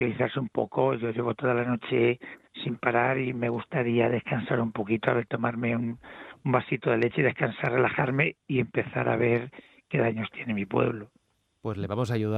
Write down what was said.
tranquilizarse un poco. Yo llevo toda la noche sin parar y me gustaría descansar un poquito, a ver, tomarme un vasito de leche, descansar, relajarme y empezar a ver qué daños tiene mi pueblo. Pues le vamos a ayudar